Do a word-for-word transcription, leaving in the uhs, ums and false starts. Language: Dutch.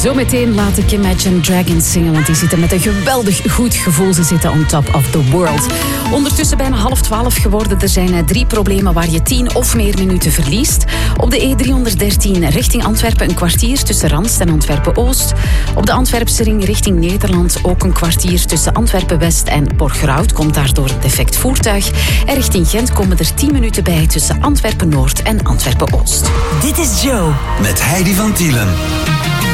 Zometeen laat ik Imagine Dragons zingen, want die zitten met een geweldig goed gevoel. Ze zitten on top of the world. Ondertussen bijna half twaalf geworden. Er zijn drie problemen waar je tien of meer minuten verliest. Op de E driehonderddertien richting Antwerpen een kwartier tussen Randst en Antwerpen-Oost. Op de Antwerpse ring richting Nederland ook een kwartier tussen Antwerpen-West en Borgerhout. Komt daardoor een defect voertuig. En richting Gent komen er tien minuten bij tussen Antwerpen-Noord en Antwerpen-Oost. Dit is Joe. Met Heidi van Tielen.